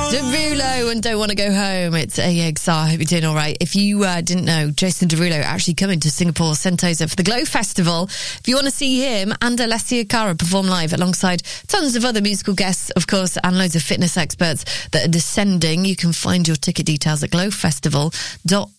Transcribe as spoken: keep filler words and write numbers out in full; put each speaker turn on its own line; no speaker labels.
Derulo and Don't Want to Go Home. It's A X R. I hope you're doing all right. If you uh, didn't know, Jason Derulo actually coming to Singapore Sentosa for the Glow Festival. If you want to see him and Alessia Cara perform live alongside tons of other musical guests, of course, and loads of fitness experts that are descending, you can find your ticket details at glowfestival dot